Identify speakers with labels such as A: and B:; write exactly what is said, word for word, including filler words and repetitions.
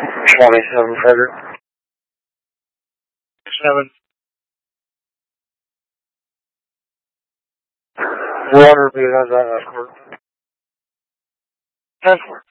A: twenty-seven Frederick.
B: Seven.
A: Water, how's that work?
B: Ten four.